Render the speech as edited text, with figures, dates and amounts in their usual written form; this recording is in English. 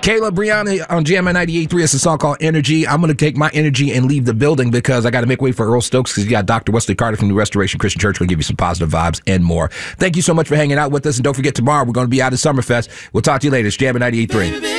Kayla Brianna on Jammin' 98.3. It's a song called Energy. I'm going to take my energy and leave the building because I got to make way for Earl Stokes because you got Dr. Wesley Carter from the Restoration Christian Church going to give you some positive vibes and more. Thank you so much for hanging out with us. And don't forget, tomorrow we're going to be out at Summerfest. We'll talk to you later. It's Jammin' 98.3.